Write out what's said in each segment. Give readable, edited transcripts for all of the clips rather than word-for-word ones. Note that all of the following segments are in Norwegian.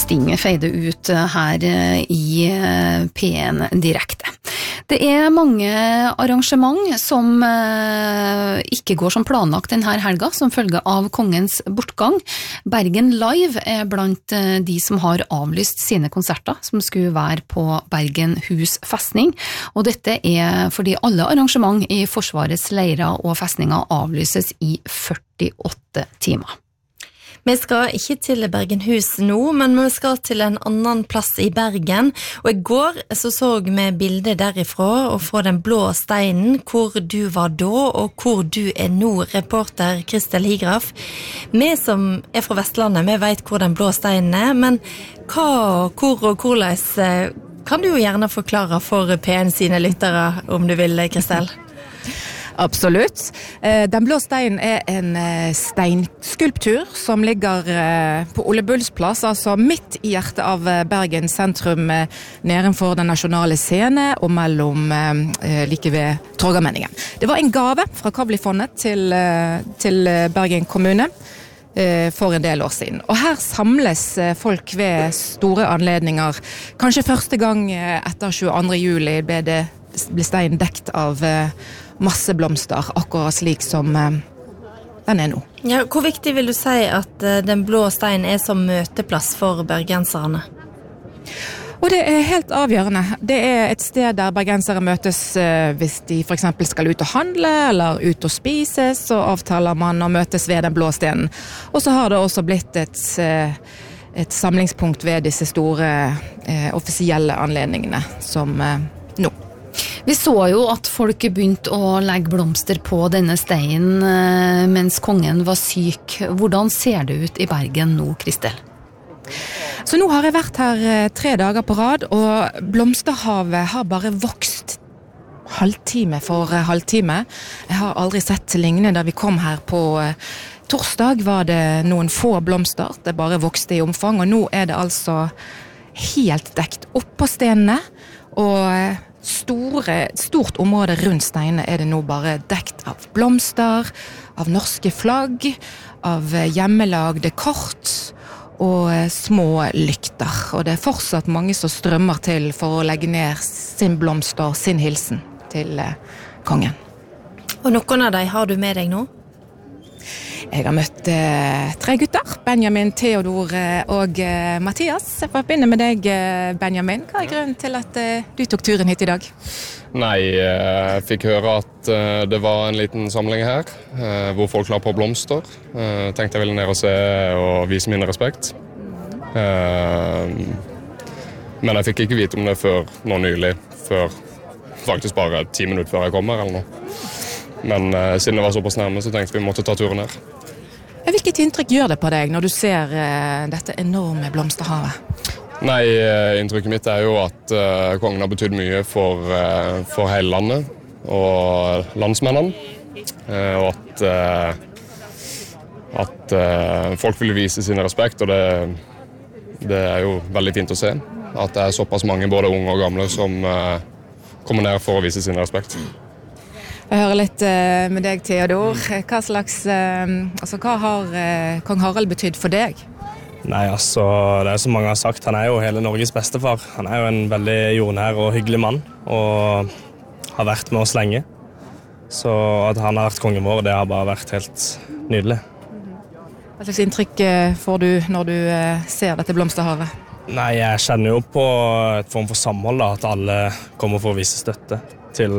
Sting feide ut her i P1 direkte. Det mange arrangement som ikke går som planlagt denne helga, som følge av kongens bortgang. Bergen Live blant de som har avlyst sine konserter, som skulle være på Bergen Hus festning, og dette fordi alle arrangement i Forsvarets leirer og festninger avlyses i 48 timer. Vi skal ikke til Bergenhus nå, men vi skal til en annen plass i Bergen, og i går så vi bildet derifra og fra den blå steinen, hvor du var da og hvor du nå, reporter Kristel Higraf. Vi som fra Vestlandet, vi vet hvor den blå steinen men hva, hvor og hvordan kan du jo gjerne forklare for P1 sine lyttere, om du vil, Kristel? Absolutt. Den blå steinen en steinskulptur som ligger på Ole Bulls plass, altså midt i hjertet av Bergen sentrum, nedenfor den nasjonale scene og mellom like ved Torgallmenningen. Det var en gave fra Kavlifondet til Bergen kommune for en del år siden. Og her samles folk ved store anledninger. Kanskje første gang etter 22. juli ble steinen dekt av masse blomster, akkurat slik som den nå. Ja, hvor viktig vil du si at den blå steinen som møteplass for bergenserne? Og det helt avgjørende. Det et sted der bergensere møtes hvis de for eksempel skal ut og handle, eller ut og spise, så avtaler man å møtes ved den blå steinen. Og så har det også blitt et samlingspunkt ved disse store offisielle anledningene som nå. Vi så jo at folk begynte å legge blomster på denne steinen mens kongen var syk. Hvordan ser det ut i Bergen nå, Kristel? Så nå har jeg vært her 3 dager på rad, og blomsterhavet har bare vokst halvtime for halvtime. Jeg har aldri sett lignende. Da vi kom her på torsdag var det noen få blomster. Det bare vokste i omfang, og nå det altså helt dekt opp på stenene, og stort område rundt steinene det nå bare dekt av blomster, av norske flagg, av hjemmelagde kort og små lykter. Og det fortsatt mange som strømmer til for å legge ned sin blomst og sin hilsen til kongen. Og noen av dem har du med deg nå? Jeg har møtt 3 gutter, Benjamin, Theodor og Mathias. Jeg får begynne med deg, Benjamin. Hva grunnen til at du tok turen hit i dag? Nei, jeg fikk høre at det var en liten samling her, hvor folk la på blomster. Tenkte jeg ville ned og se og vise min respekt. Men jeg fikk ikke vite om det før nå nylig, før faktisk bare 10 minutter før jeg kommer eller noe. Men siden det var såpass nærme, så tenkte vi måtte ta turen her. Hvilket inntrykk gjør det på deg når du ser dette enorme blomsterhavet? Nei, inntrykket mitt jo at kongen har betydd mye for hele landet og landsmennene. Og at folk vil vise sin respekt, og det jo veldig fint å se. At det såpass mange, både unge og gamle, som kommer ned for å vise sin respekt. Jeg hører litt med deg, Theodor. Hva har kong Harald betydd for deg? Nei, altså, det som mange har sagt, han jo hele Norges bestefar. Han jo en veldig jordnær og hyggelig mann, og har vært med oss lenge. Så at han har vært kongen vår, det har bare vært helt nydelig. Hva slags inntrykk får du når du ser dette blomsterhavet? Nei, jeg kjenner jo på et form for samhold, da, at alle kommer for å vise støtte til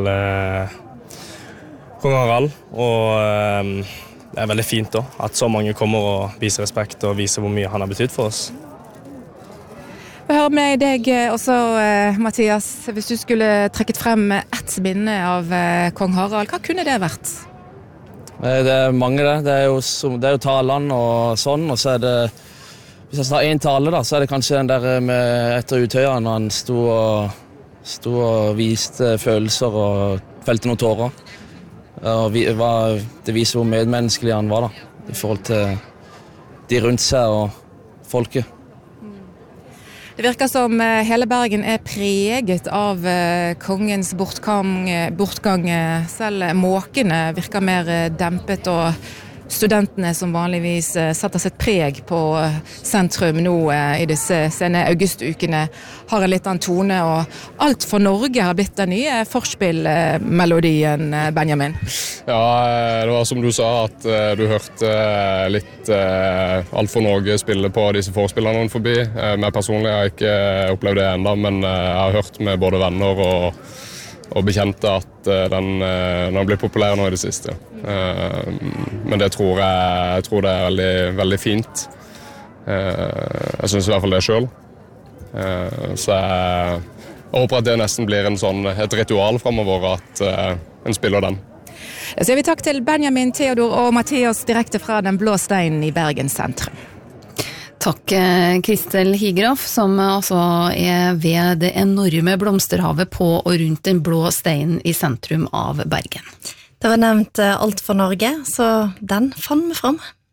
kong Harald, og det veldig fint da, at så mange kommer og viser respekt og viser hvor mye han har betydd for oss. Jeg hører med deg også, Mathias. Hvis du skulle trekket frem ett minne av kong Harald, hva kunne det vært? Det mange det. Det jo talene og sånn, og så det, hvis jeg tar en tale da, så det kanskje den der med etter Utøya, når han sto og viste følelser og felte noen tårer. Og det viser hvor medmenneskelig han var da, i forhold til de rundt seg og folket. Det virker som hele Bergen preget av kongens bortgang. Selv måkene virker mer dempet og studentene som vanligvis setter sitt preg på sentrum nå i disse sene augustukene, har en litt annen tone, og Alt for Norge har blitt den nye forspillmelodien, Benjamin. Ja, det var som du sa, at du hørte litt Alt for Norge spille på disse forspillerne forbi. Meg personlig har jeg ikke opplevd det enda, men jeg har hørt med både venner og bekjente at den har blitt populær nå i det siste. Men det tror jeg det er veldig, veldig fint. Jeg synes i hvert fall det selv. Så jeg håper at det nesten blir et ritual fremover at en spiller den. Så sier vi takk til Benjamin, Theodor og Mathias direkte fra Den blå steinen i Bergen sentrum. Takk, Kristel Higraf, som altså er ved det enorme blomsterhavet på og rundt Den blå steinen i sentrum av Bergen. Det var nevnt Alt for Norge, så den fant vi fram.